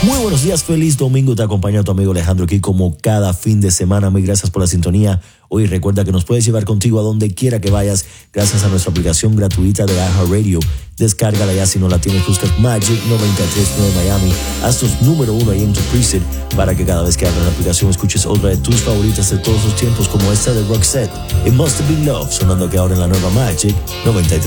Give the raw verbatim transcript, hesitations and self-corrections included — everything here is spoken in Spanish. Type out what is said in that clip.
Muy buenos días, feliz domingo. Te acompaña tu amigo Alejandro aquí como cada fin de semana. Muy gracias por la sintonía. Hoy recuerda que nos puedes llevar contigo a donde quiera que vayas gracias a nuestra aplicación gratuita de iHeartRadio. Descárgala ya si no la tienes, busca Magic noventa y tres punto nueve Miami. Haz tus número uno ahí en tu preset para que cada vez que abras la aplicación escuches otra de tus favoritas de todos los tiempos como esta de Roxette. It Must Have Been Love, sonando que ahora en la nueva Magic noventa y tres.